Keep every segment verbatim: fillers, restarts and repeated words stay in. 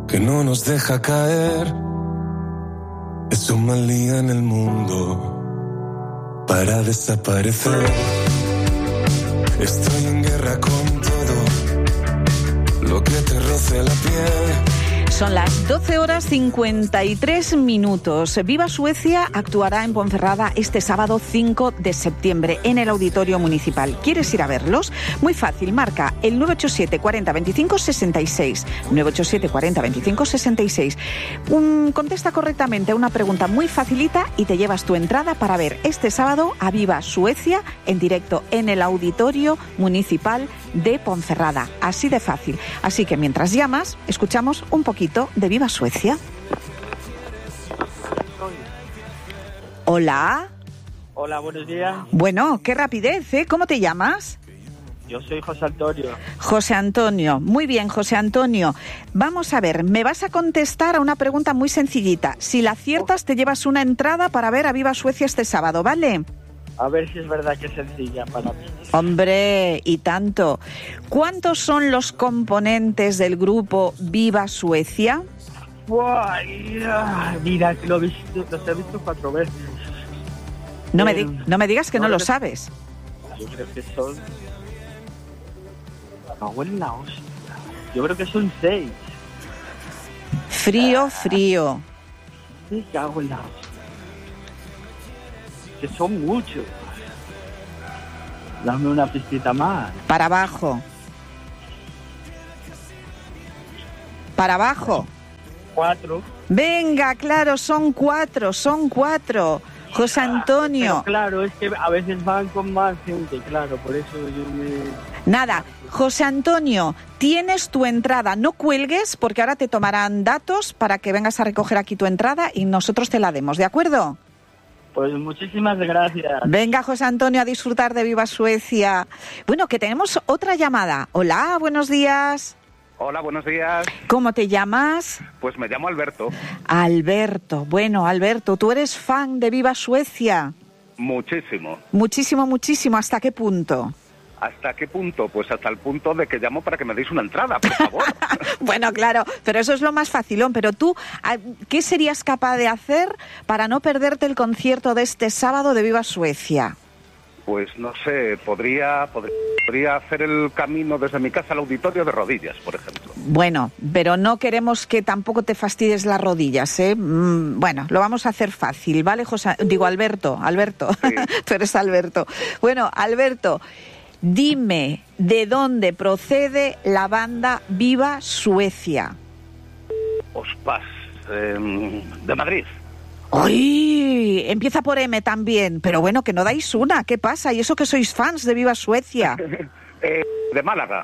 que no nos deja caer. Es un mal día en el mundo para desaparecer. Estoy en guerra con todo lo que te roce la piel. Son las doce horas cincuenta y tres minutos. Viva Suecia actuará en Ponferrada este sábado cinco de septiembre en el Auditorio Municipal. ¿Quieres ir a verlos? Muy fácil, marca el nueve ocho siete cuarenta veinticinco sesenta y seis. nueve ocho siete cuarenta veinticinco sesenta y seis. Un, contesta correctamente a una pregunta muy facilita y te llevas tu entrada para ver este sábado a Viva Suecia en directo en el Auditorio Municipal de Ponferrada. Así de fácil. Así que mientras llamas, escuchamos un poquito de Viva Suecia. Hola. Hola, buenos días. Bueno, qué rapidez, ¿eh? ¿Cómo te llamas? Yo soy José Antonio. José Antonio. Muy bien, José Antonio. Vamos a ver, me vas a contestar a una pregunta muy sencillita. Si la aciertas, te llevas una entrada para ver a Viva Suecia este sábado, ¿vale? A ver si es verdad que es sencilla para mí. Hombre, y tanto. ¿Cuántos son los componentes del grupo Viva Suecia? Buah, mira, que lo he visto, los he visto cuatro veces. No, eh, me, di- no me digas que no, no lo sabes. Yo creo que son... No, en la hostia. Yo creo que son seis. Frío, frío. Me cago en la hostia. Que son muchos. Dame una pistita más. Para abajo. Para abajo. Cuatro. Venga, claro, son cuatro, son cuatro. José Antonio. Pero claro, es que a veces van con más gente, claro, por eso yo me... Nada, José Antonio, tienes tu entrada. No cuelgues porque ahora te tomarán datos para que vengas a recoger aquí tu entrada y nosotros te la demos, ¿de acuerdo? Pues muchísimas gracias. Venga, José Antonio, a disfrutar de Viva Suecia. Bueno, que tenemos otra llamada. Hola, buenos días. Hola, buenos días. ¿Cómo te llamas? Pues me llamo Alberto. Alberto. Bueno, Alberto, ¿tú eres fan de Viva Suecia? Muchísimo. Muchísimo, muchísimo. ¿Hasta qué punto? ¿Hasta qué punto? Pues hasta el punto de que llamo para que me deis una entrada, por favor. Bueno, claro, pero eso es lo más facilón. Pero tú, ¿qué serías capaz de hacer para no perderte el concierto de este sábado de Viva Suecia? Pues no sé, podría, podría, podría hacer el camino desde mi casa al auditorio de rodillas, por ejemplo. Bueno, pero no queremos que tampoco te fastidies las rodillas, ¿eh? Mm, bueno, lo vamos a hacer fácil, ¿vale, José? Digo, Alberto, Alberto, sí. Tú eres Alberto. Bueno, Alberto, dime, ¿de dónde procede la banda Viva Suecia? Ospas, eh, de Madrid. ¡Ay! Empieza por M también. Pero bueno, que no dais una. ¿Qué pasa? ¿Y eso que sois fans de Viva Suecia? eh, de Málaga.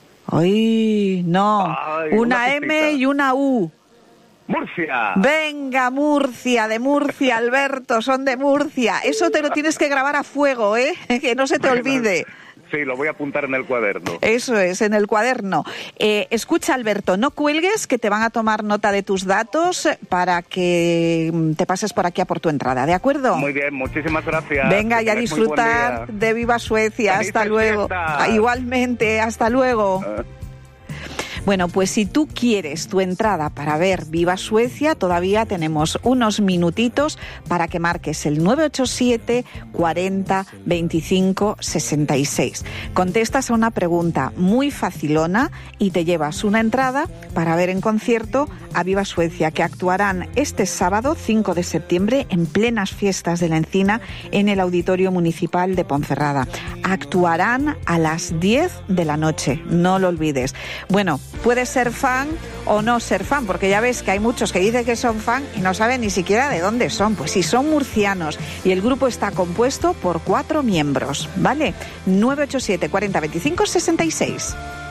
¡Ay! No. Ay, una una M y una U. ¡Murcia! Venga, Murcia, de Murcia, Alberto, son de Murcia. Eso te lo tienes que grabar a fuego, ¿eh? Que no se te olvide. Sí, lo voy a apuntar en el cuaderno. Eso es, en el cuaderno. Eh, escucha, Alberto, no cuelgues, que te van a tomar nota de tus datos para que te pases por aquí a por tu entrada, ¿de acuerdo? Muy bien, muchísimas gracias. Venga, y a disfrutar de Viva Suecia. Hasta luego. Ah, igualmente, hasta luego. Uh. Bueno, pues si tú quieres tu entrada para ver Viva Suecia, todavía tenemos unos minutitos para que marques el nueve ocho siete cuarenta veinticinco sesenta y seis. Contestas a una pregunta muy facilona y te llevas una entrada para ver en concierto a Viva Suecia, que actuarán este sábado cinco de septiembre en plenas fiestas de la Encina en el Auditorio Municipal de Ponferrada. Actuarán a las diez de la noche, no lo olvides. Bueno, puedes ser fan o no ser fan, porque ya ves que hay muchos que dicen que son fan y no saben ni siquiera de dónde son. Pues sí, son murcianos y el grupo está compuesto por cuatro miembros, ¿vale? nueve ocho siete cuarenta veinticinco sesenta y seis.